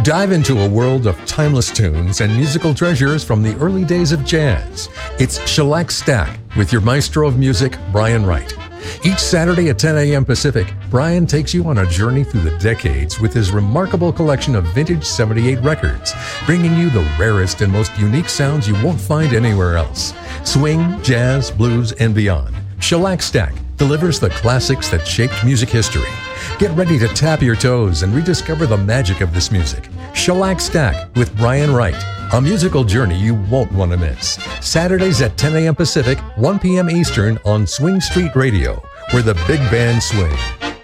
Dive into a world of timeless tunes and musical treasures from the early days of jazz. It's Shellac Stack with your maestro of music, Brian Wright. Each Saturday at 10 a.m. Pacific, Brian takes you on a journey through the decades with his remarkable collection of vintage 78 records, bringing you the rarest and most unique sounds you won't find anywhere else. Swing, jazz, blues, and beyond. Shellac Stack delivers the classics that shaped music history. Get ready to tap your toes and rediscover the magic of this music. Shellac Stack with Brian Wright. A musical journey you won't want to miss. Saturdays at 10 a.m. Pacific, 1 p.m. Eastern on Swing Street Radio, where the big band swing.